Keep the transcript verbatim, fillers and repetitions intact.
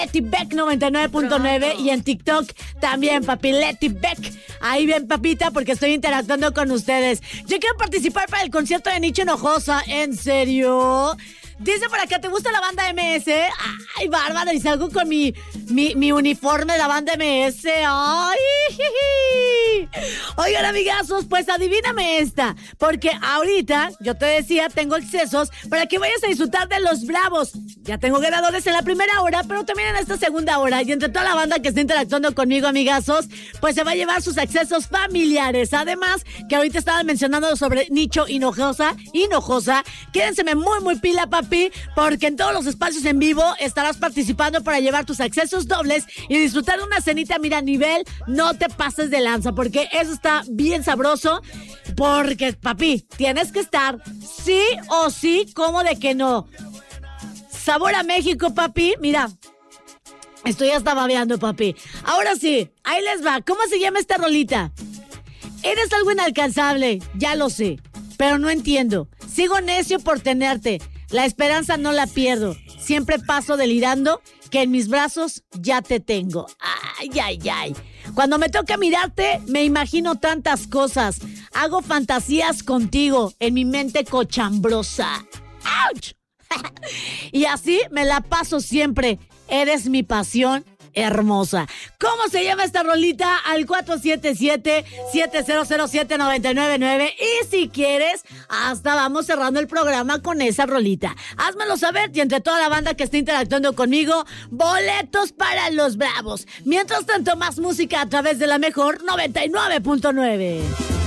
Leti Beck noventa y nueve punto nueve y en TikTok también, papi, Leti Beck. Ahí bien, papita, porque estoy interactuando con ustedes. Yo quiero participar para el concierto de Nicho Hinojosa. ¿En serio? Dice por acá, ¿te gusta la banda M S? Ay, bárbaro, y salgo con mi, mi, mi uniforme de la banda M S. Ay, oigan, amigazos, pues adivíname esta, porque ahorita, yo te decía, tengo accesos para que vayas a disfrutar de Los Bravos. Ya tengo ganadores en la primera hora, pero también en esta segunda hora, y entre toda la banda que está interactuando conmigo, amigazos, pues se va a llevar sus accesos familiares. Además, que ahorita estaban mencionando sobre Nicho Hinojosa, Hinojosa, quédenseme muy, muy pila, papi, porque en todos los espacios en vivo estarás participando para llevar tus accesos dobles y disfrutar de una cenita, mira, a nivel, no te pases de lanza, porque eso está bien sabroso, porque, papi, tienes que estar sí o sí, como de que no. Sabor a México, papi, mira, estoy hasta babeando, papi. Ahora sí, ahí les va. ¿Cómo se llama esta rolita? Eres algo inalcanzable, ya lo sé, pero no entiendo. Sigo necio por tenerte. La esperanza no la pierdo. Siempre paso delirando que en mis brazos ya te tengo. Ay, ay, ay. Cuando me toca mirarte, me imagino tantas cosas. Hago fantasías contigo en mi mente cochambrosa. ¡Auch! Y así me la paso siempre. Eres mi pasión hermosa. ¿Cómo se llama esta rolita? Al cuatro siete siete, siete cero cero siete, nueve nueve nueve. Y si quieres, hasta vamos cerrando el programa con esa rolita. Házmelo saber, y entre toda la banda que está interactuando conmigo, boletos para Los Bravos. Mientras tanto, más música a través de la mejor noventa y nueve punto nueve.